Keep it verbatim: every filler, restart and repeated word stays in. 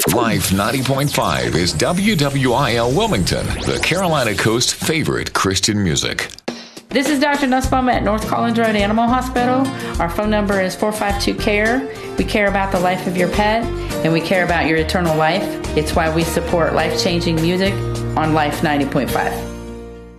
Life ninety point five is W W I L Wilmington, the Carolina Coast's favorite Christian music. This is Doctor Nussbaum at North Collins Road Animal Hospital. Our phone number is four five two C A R E. We care about the life of your pet, and we care about your eternal life. It's why we support life-changing music on Life ninety point five.